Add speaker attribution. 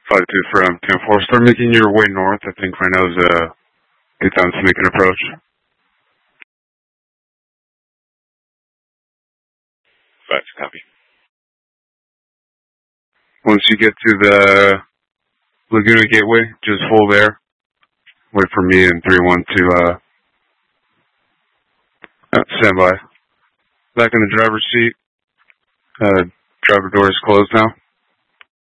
Speaker 1: 5-2 from 10-4. Start making your way north. I think right now is a good time to make an approach.
Speaker 2: Copy.
Speaker 1: Once you get to the Laguna Gateway, just hold there. Wait for me and 3-1 to stand by. Back in the driver's seat. Driver door is closed now.